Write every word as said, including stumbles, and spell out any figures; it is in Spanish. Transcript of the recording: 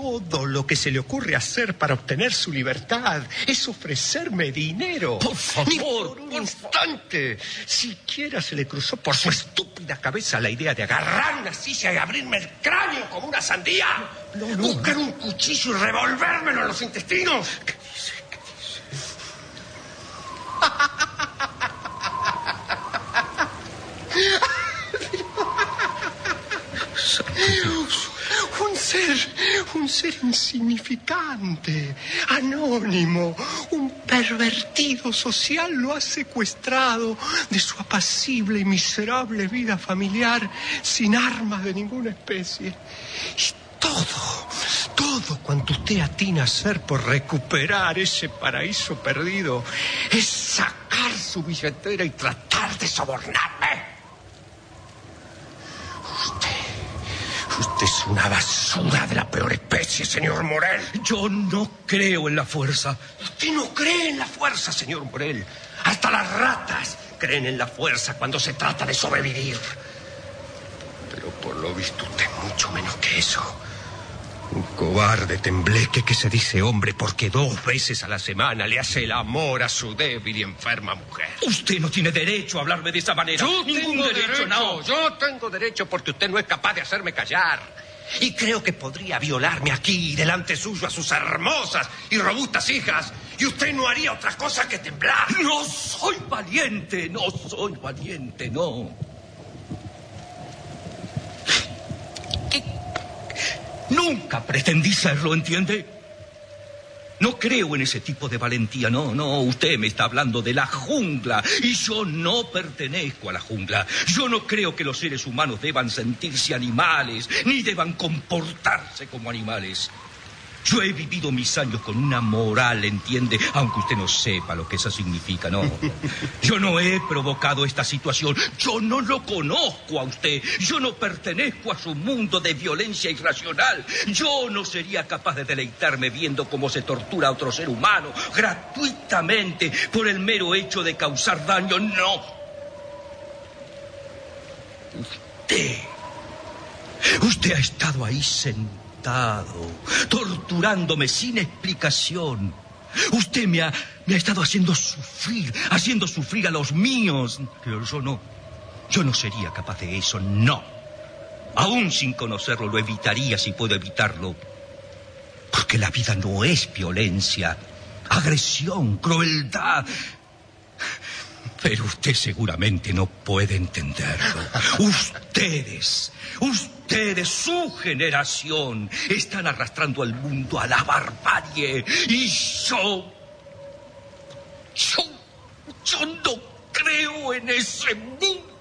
todo lo que se le ocurre hacer para obtener su libertad es ofrecerme dinero. Por favor, ni por un instante siquiera se le cruzó por su estúpida cabeza la idea de agarrar una silla y abrirme el cráneo como una sandía. No, no, buscar no. un cuchillo y revolvérmelo en los intestinos. ¿Qué dice? ¿Qué dice? Dios, un ser, un ser insignificante, anónimo, un pervertido social lo ha secuestrado de su apacible y miserable vida familiar sin armas de ninguna especie. Y todo, todo cuanto usted atina a hacer por recuperar ese paraíso perdido es sacar su billetera y tratar de sobornarme. Usted es una basura de la peor especie, señor Morel. Yo no creo en la fuerza. Usted no cree en la fuerza, señor Morel. Hasta las ratas creen en la fuerza cuando se trata de sobrevivir. Pero por lo visto usted es mucho menos que eso. Un cobarde tembleque que se dice hombre porque dos veces a la semana le hace el amor a su débil y enferma mujer. Usted no tiene derecho a hablarme de esa manera. Yo Ningún tengo derecho, derecho, no. Yo tengo derecho porque usted no es capaz de hacerme callar. Y creo que podría violarme aquí, delante suyo, a sus hermosas y robustas hijas. Y usted no haría otra cosa que temblar. No soy valiente, no soy valiente, no. Nunca pretendí serlo, ¿entiende? No creo en ese tipo de valentía, no, no. Usted me está hablando de la jungla y yo no pertenezco a la jungla. Yo no creo que los seres humanos deban sentirse animales ni deban comportarse como animales. Yo he vivido mis años con una moral, ¿entiende? Aunque usted no sepa lo que eso significa, no. Yo no he provocado esta situación. Yo no lo conozco a usted. Yo no pertenezco a su mundo de violencia irracional. Yo no sería capaz de deleitarme viendo cómo se tortura a otro ser humano gratuitamente por el mero hecho de causar daño. No. Usted... Usted ha estado ahí sentado, torturándome sin explicación. Usted me ha, me ha estado haciendo sufrir, haciendo sufrir a los míos. Pero yo no, yo no sería capaz de eso, no. Aún sin conocerlo lo evitaría si puedo evitarlo. Porque la vida no es violencia, agresión, crueldad. Pero usted seguramente no puede entenderlo. Ustedes, ustedes, su generación, están arrastrando al mundo a la barbarie. Y yo, yo, yo no creo en ese mundo.